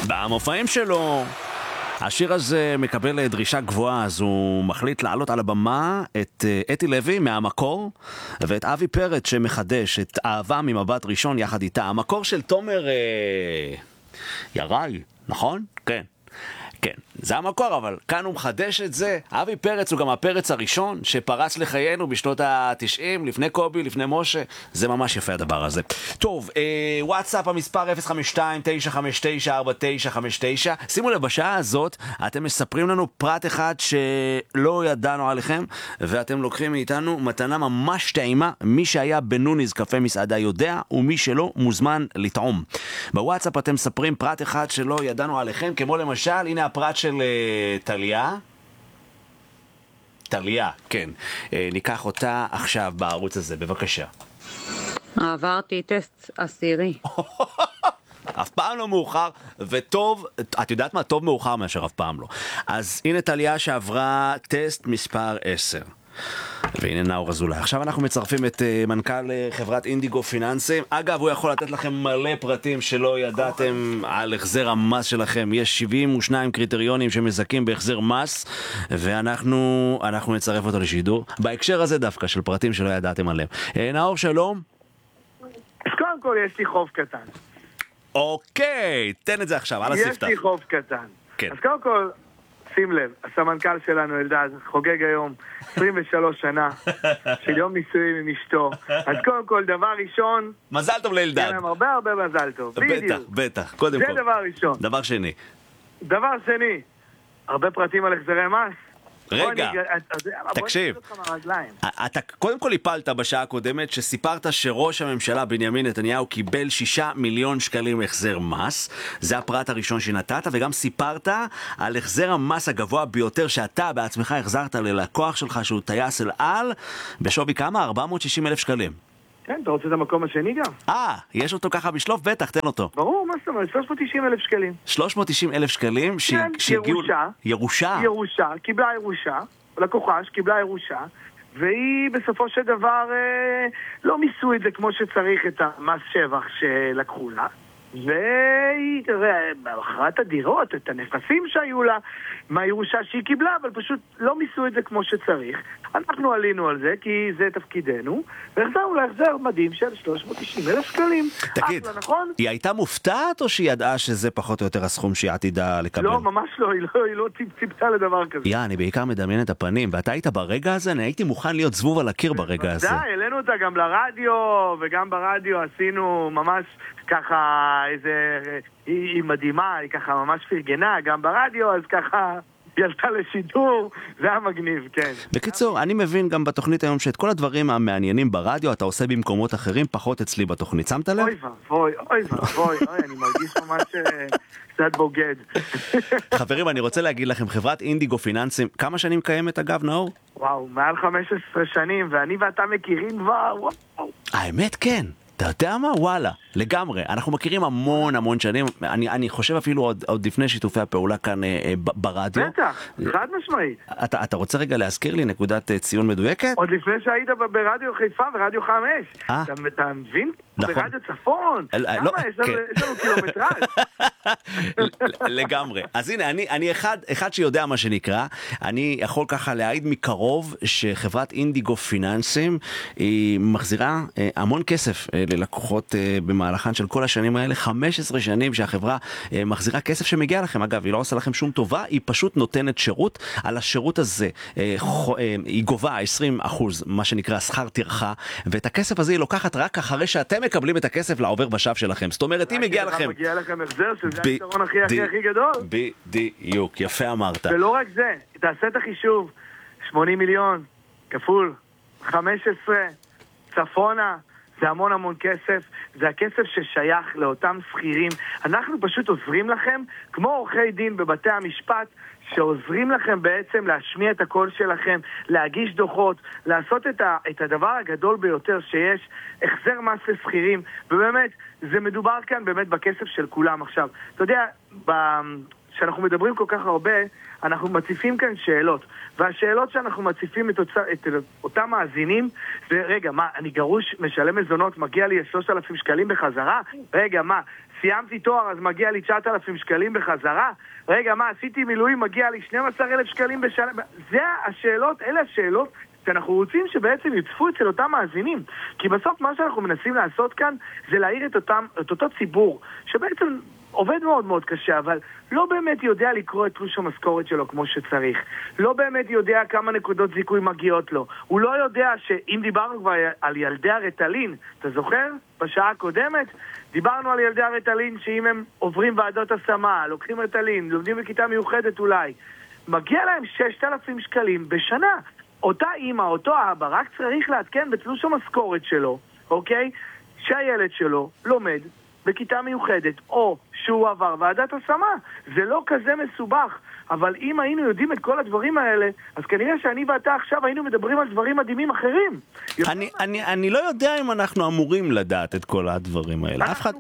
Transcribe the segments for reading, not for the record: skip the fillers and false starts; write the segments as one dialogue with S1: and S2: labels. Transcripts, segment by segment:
S1: במופעים שלו השיר הזה מקבל דרישה גבוהה, אז הוא מחליט לעלות על הבמה את אתי לוי מהמקור ואת אבי פרץ שמחדש את אהבה ממבט ראשון יחד איתה. המקור של תומר יראי, נכון? כן. כן, זה המקור, אבל כאן הוא מחדש את זה. אבי פרץ הוא גם הפרץ הראשון שפרץ לחיינו בשנות ה-90, לפני קובי, לפני משה. זה ממש יפה הדבר הזה. טוב, וואטסאפ המספר 052-959-4959. שימו לב, בשעה הזאת אתם מספרים לנו פרט אחד שלא ידענו עליכם, ואתם לוקחים מאיתנו מתנה ממש טעימה. מי שהיה בנוניז קפה מסעדה יודע, ומי שלא מוזמן לטעום. בוואטסאפ אתם מספרים פרט אחד שלא ידענו עליכם, כמו למשל, הנה הפרט של טליה, כן. ניקח אותה עכשיו בערוץ הזה, בבקשה.
S2: עברתי טסט עשירי.
S1: אף פעם לא מאוחר, וטוב, את יודעת מה? טוב מאוחר מאשר אף פעם לא. אז הנה טליה שעברה טסט מספר 10. והנה נאור אזולאי. עכשיו אנחנו מצרפים את מנכ"ל חברת אינדיגו פיננסים. אגב, הוא יכול לתת לכם מלא פרטים שלא ידעתם על החזר המס שלכם. יש 72 קריטריונים שמזכים בהחזר מס, ואנחנו נצרף אותו לשידור בהקשר הזה דווקא של פרטים שלא ידעתם עליהם. נאור, שלום.
S3: אז קודם כל יש לי חוב קטן.
S1: אוקיי, תן את זה עכשיו, על הספתח.
S3: יש לי חוב קטן.
S1: כן.
S3: אז קודם כל, שים לב, הסמנכ"ל שלנו אלדד חוגג היום 23 שנה של יום נישואים עם אשתו. אז קודם כל, דבר ראשון,
S1: מזל טוב לאלדד.
S3: יהיה להם הרבה מזל טוב.
S1: בטח, בטח, קודם כל.
S3: זה דבר ראשון.
S1: דבר שני.
S3: דבר שני, הרבה פרטים על החזרי מס.
S1: רגע, תקשיב, אתה קודם כל הפלת בשעה הקודמת שסיפרת שראש הממשלה בנימין נתניהו קיבל 6 מיליון שקלים החזר מס. זה הפרט הראשון שנתת, וגם סיפרת על החזר המס הגבוה ביותר שאתה בעצמך החזרת ללקוח שלך שהוא טייס אל על בשווי כמה? 460,000 שקלים.
S3: כן, אתה רוצה את המקום השני גם?
S1: יש אותו ככה בשלוף? בטח, תן אותו.
S3: ברור, מה זאת אומרת? 390,000 שקלים.
S1: 390,000 שקלים שהגיעו... ירושה.
S3: ירושה, קיבלה ירושה, לקוחה שקיבלה ירושה, והיא בסופו של דבר לא מיסו את זה כמו שצריך את המס שבח שלקחו לה, והיא אחרת את הדירות, את הנכסים שהיו לה מהירושה שהיא קיבלה, אבל פשוט לא מיסו את זה כמו שצריך. אנחנו עלינו על זה כי זה תפקידנו, והחזרנו להחזר מדהים של 390,000 שקלים.
S1: תגיד,
S3: נכון?
S1: היא הייתה מופתעת או שהיא ידעה שזה פחות או יותר הסכום שהיא עתידה לקבל?
S3: לא, ממש לא, היא לא ציפתה לדבר כזה.
S1: אני בעיקר מדמיין את הפנים, ואתה היית ברגע הזה? אני הייתי מוכן להיות זבוב על הקיר ברגע הזה.
S3: העלינו אותה גם לרדיו, וגם ברדיו עשינו ממש ככה היא מדהימה, היא ככה ממש פרגנה, גם ברדיו, אז ככה היא עלתה לשידור, זה היה מגניב, כן.
S1: בקיצור, אני מבין גם בתוכנית היום שאת כל הדברים המעניינים ברדיו אתה עושה במקומות אחרים, פחות אצלי בתוכנית. שמת לב?
S3: אוי, אני מרגיש ממש קצת בוגד.
S1: חברים, אני רוצה להגיד לכם, חברת אינדיגו פיננסים, כמה שנים קיימת אגב, נאור?
S3: וואו, מעל 15 שנים, ואני ואתה מכירים כבר, וואו.
S1: האמת כן. אתה יודע מה? וואלה, לגמרי. אנחנו מכירים המון שנים. אני חושב אפילו עוד לפני שיתופי הפעולה כאן ברדיו.
S3: בטח, חד משמעית.
S1: אתה רוצה רגע להזכיר לי נקודת ציון מדויקת?
S3: עוד לפני שהיית ברדיו חיפה ורדיו 5. אתה מבין? ברדיו צפון. למה? יש לנו קילומטרז.
S1: לגמרי. אז הנה, אני אחד שיודע מה שנקרא. אני יכול ככה להעיד מקרוב שחברת אינדיגו פיננסים היא מחזירה המון כסף ללקוחות במהלכן של כל השנים האלה. 15 שנים שהחברה מחזירה כסף שמגיע לכם. אגב, היא לא עושה לכם שום טובה, היא פשוט נותנת שירות. על השירות הזה היא גובה 20%, מה שנקרא שכר טרחה, ואת הכסף הזה היא לוקחת רק אחרי שאתם מקבלים את הכסף לעובר בשב שלכם. זאת אומרת, אם מגיע לכם...
S3: מגיע לכם החזר, שזה היתרון הכי גדול.
S1: בדיוק, יפה אמרת.
S3: ולא רק זה, תעשה את החישוב, 80 מיליון כפול 15 צפונה, זה המון כסף, זה הכסף ששייך לאותם שכירים. אנחנו פשוט עוזרים לכם, כמו עורכי דין בבתי המשפט, שעוזרים לכם בעצם להשמיע את הקול שלכם, להגיש דוחות, לעשות את הדבר הגדול ביותר שיש, החזר מס לשכירים, ובאמת, זה מדובר כאן באמת בכסף של כולם. עכשיו, אתה יודע, שאנחנו מדברים כל כך הרבה, אנחנו מציפים כאן שאלות, והשאלות שאנחנו מציפים את אותם מאזינים, זה, רגע, מה, אני גרוש, משלם מזונות, מגיע לי 3,000 שקלים בחזרה? רגע, מה, סיימתי תואר, אז מגיע לי 9,000 שקלים בחזרה? רגע, מה, עשיתי מילואים, מגיע לי 12,000 שקלים בשנה? זה השאלות, אלה השאלות שאנחנו רוצים שבעצם יוצפו אצל אותם מאזינים. כי בסוף מה שאנחנו מנסים לעשות כאן זה להעיר את אותו ציבור, שבעצם עובד מאוד מאוד קשה, אבל לא באמת יודע לקרוא את תלוש המשכורת שלו כמו שצריך. לא באמת יודע כמה נקודות זיכוי מגיעות לו. הוא לא יודע שאם דיברנו כבר על ילדי הרטלין, אתה זוכר? בשעה הקודמת דיברנו על ילדי הרטלין שאם הם עוברים ועדות השמה, לוקחים רטלין, לומדים בכיתה מיוחדת אולי, מגיע להם 6,000 שקלים בשנה. אותה אמא, אותו אבא, רק צריך להתקן בתלוש המשכורת שלו, אוקיי? שהילד שלו לומד בכיתה מיוחדת, או שהוא עבר ועדת השמה. זה לא כזה מסובך, אבל אם היינו יודעים את כל הדברים האלה, אז כנראה שאני ואתה עכשיו היינו מדברים על דברים מדהימים אחרים.
S1: אני לא יודע אם אנחנו אמורים לדעת את כל הדברים האלה.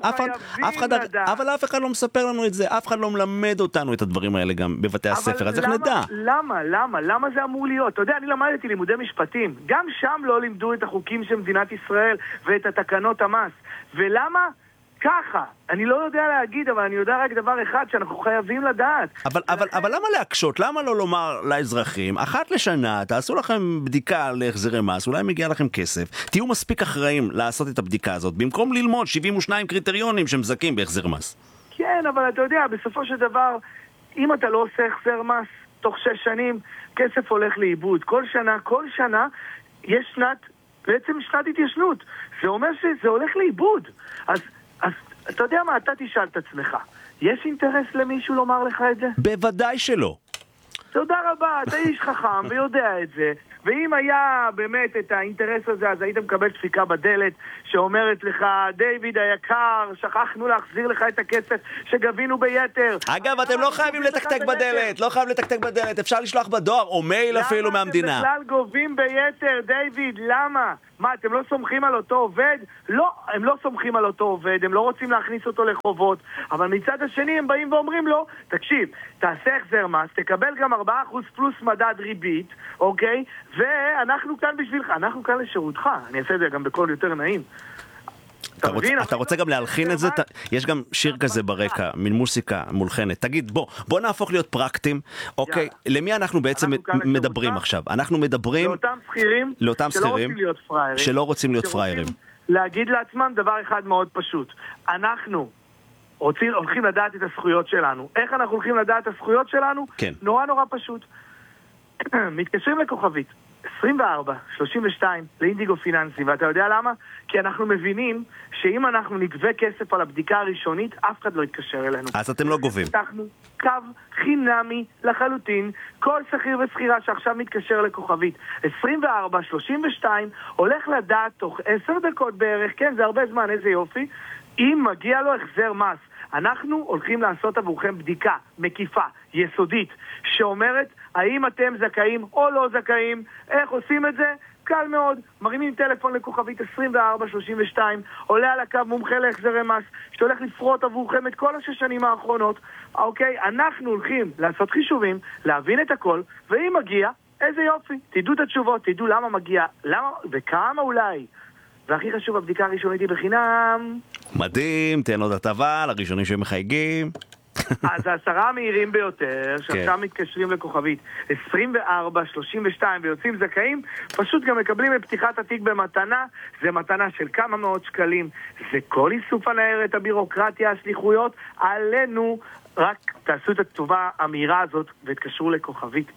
S1: אבל אף אחד לא מספר לנו את זה, אף אחד לא מלמד אותנו את הדברים האלה גם בבתי הספר, אז איך נדע?
S3: למה זה אמור להיות? אתה יודע, אני למדתי לימודי משפטים, גם שם לא לימדו את החוקים של מדינת ישראל ואת התקנות המס. ולמה? ככה, אני לא יודע להגיד, אבל אני יודע רק דבר אחד שאנחנו חייבים לדעת.
S1: אבל למה להקשות? למה לא לומר לאזרחים, אחת לשנה, תעשו לכם בדיקה להחזרי מס, אולי מגיע לכם כסף, תהיו מספיק אחראים לעשות את הבדיקה הזאת, במקום ללמוד 72 קריטריונים שמזכים בהחזר מס.
S3: כן, אבל אתה יודע, בסופו של דבר, אם אתה לא עושה החזר מס תוך 6 שנים, כסף הולך לאיבוד. כל שנה יש בעצם שנת התיישנות. זה אומר שזה הולך לאיבוד. אז אתה יודע מה, אתה תשאל את עצמך, יש אינטרס למישהו לומר לך את זה?
S1: בוודאי שלא.
S3: תודה רבה, אתה איש חכם ויודע את זה, ואם היה באמת את האינטרס הזה, אז היית מקבל דפיקה בדלת שאומרת לך, דיוויד היקר, שכחנו להחזיר לך את הכסף שגבינו ביתר.
S1: אגב, אתם לא חייבים לתקתק בדלת, לא חייבים לתקתק בדלת, אפשר לשלוח בדואר או מייל אפילו מהמדינה.
S3: למה אתם בכלל גובים ביתר, דיוויד? למה? מה, אתם לא סומכים על אותו עובד? לא, הם לא סומכים על אותו עובד, הם לא רוצים להכניס אותו לחובות, אבל מצד השני הם באים ואומרים לו, תקשיב, תעשה החזר מס, תקבל גם 4% פלוס מדד ריבית, אוקיי? ואנחנו כאן בשבילך, אנחנו כאן לשירותך. אני אעשה את זה גם בקול יותר נעים.
S1: אתה רוצה גם להלחין את זה? יש גם שיר כזה ברקע, מין מוסיקה מולחנת. תגיד, בוא נהפוך להיות פרקטים, אוקיי? למי אנחנו בעצם מדברים עכשיו? אנחנו מדברים
S3: לאותם שכירים
S1: שלא רוצים להיות פריירים.
S3: להגיד לעצמם דבר אחד מאוד פשוט. אנחנו הולכים לדעת את הזכויות שלנו. איך אנחנו הולכים לדעת את הזכויות שלנו? נורא פשוט. מתקשרים לכוכבית 2432 לאינדיגו פיננסי, ואתה יודע למה? כי אנחנו מבינים שאם אנחנו נגבה כסף על הבדיקה הראשונית, אף אחד לא יתקשר אלינו.
S1: אז אתם לא גובים.
S3: פתחנו קו חינמי לחלוטין, כל שכיר ושכירה שעכשיו מתקשר לכוכבית 2432 הולך לדעת תוך 10 דקות בערך, כן, זה הרבה זמן, איזה יופי, אם מגיע לו החזר מס. אנחנו הולכים לעשות עבורכם בדיקה מקיפה, יסודית, שאומרת האם אתם זכאים או לא זכאים. איך עושים את זה? קל מאוד, מרימים טלפון לכוכבית 2432, עולה על הקו מומחה להחזרי מס, שהולך לפרוט עבורכם את כל 6 שנים האחרונות. אוקיי, אנחנו הולכים לעשות חישובים, להבין את הכל, ואם מגיע, איזה יופי, תדעו את התשובות, תדעו למה מגיע, למה וכמה אולי. והכי חשוב, הבדיקה הראשונית היא בחינם.
S1: מדהים, תן עוד הטבה לראשונים שמחייגים.
S3: אז 10 המהירים ביותר, שעכשיו מתקשרים לכוכבית 2432 ויוצאים זכאים, פשוט גם מקבלים את פתיחת התיק במתנה. זה מתנה של כמה מאות שקלים, זה כל איסוף הניירת, הבירוקרטיה, השליחויות עלינו. רק תעשו את התשובה המהירה הזאת ותקשרו לכוכבית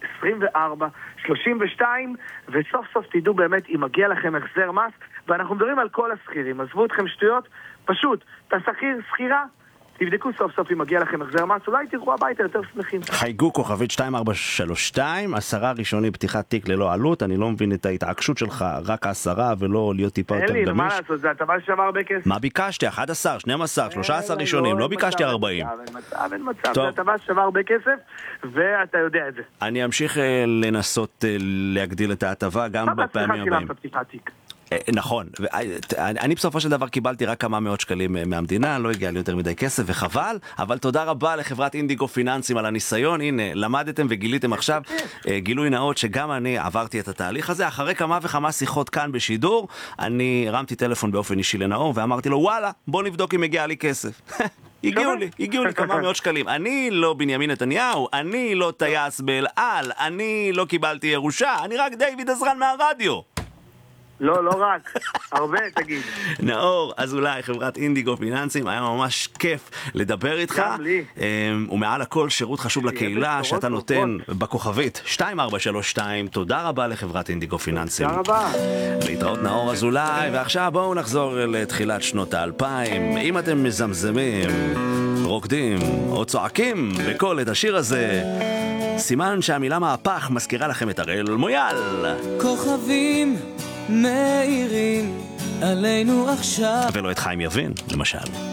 S3: 2432 וסוף סוף תדעו באמת אם מגיע לכם החזר מס. ואנחנו מדברים על כל השכירים, עזבו אתכם שטויות, פשוט, אתה שכיר, שכירה, תבדקו סוף סוף אם מגיע לכם החזר מס, אולי תלכו הביתה יותר שמחים.
S1: חייגו כוכבית 2432, 10 ראשונים פתיחת תיק ללא עלות. אני לא מבין את ההתעקשות שלך, רק 10 ולא להיות טיפה יותר גמיש.
S3: אין לי, מה לעשות, זה הטבה ששווה הרבה כסף.
S1: מה ביקשתי? 11, 12, 13 ראשונים, לא ביקשתי 40.
S3: אין מצב, זה הטבה ששווה הרבה כסף, ואתה יודע את זה.
S1: אני אמשיך לנסות להגדיל את ההטבה גם בפעמים הבאים. נכון, אני בסופו של דבר קיבלתי רק כמה מאות שקלים מהמדינה, לא הגיע לי יותר מדי כסף וחבל, אבל תודה רבה לחברת אינדיגו פיננסים על הניסיון. הנה, למדתם וגיליתם עכשיו גילוי נאות שגם אני עברתי את התהליך הזה. אחרי כמה וכמה שיחות כאן בשידור, אני הרמתי טלפון באופן אישי לנאור ואמרתי לו, וואלה, בוא נבדוק אם הגיע לי כסף. הגיעו לי כמה מאות שקלים. אני לא בנימין נתניהו, אני לא טייס באל על, אני לא קיבלתי ירושה, אני רק דיוויד עזרן מהרדיו.
S3: לא רק, הרבה תגיד.
S1: נאור אזולאי, חברת אינדיגו פיננסים, היה ממש כיף לדבר איתך.
S3: גם לי.
S1: ומעל הכל שירות חשוב לקהילה שאתה נותן בכוכבית 2432. תודה רבה לחברת אינדיגו פיננסים.
S3: תודה רבה.
S1: להתראות נאור אזולאי, ועכשיו בואו נחזור לתחילת שנות ה-2000. אם אתם מזמזמים, רוקדים או צועקים בקול את השיר הזה, סימן שהמילה מהפך מזכירה לכם את הראל מויאל.
S4: כוכבים מאירים עלינו עכשיו,
S1: ולא את חיים יבין, למשל.